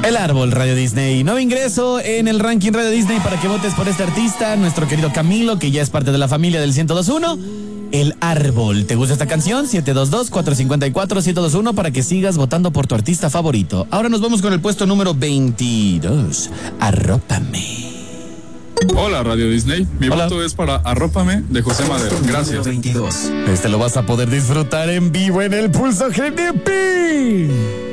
El Árbol, Radio Disney. Nuevo ingreso en el ranking Radio Disney para que votes por este artista, nuestro querido Camilo, que ya es parte de la familia del 102.1. El Árbol. ¿Te gusta esta canción? 722-454-1021 para que sigas votando por tu artista favorito. Ahora nos vamos con el puesto número 22. Arrópame. Hola Radio Disney, mi voto es para Arrópame de José Madero. Gracias. 22. Este lo vas a poder disfrutar en vivo en el Pulso GDP.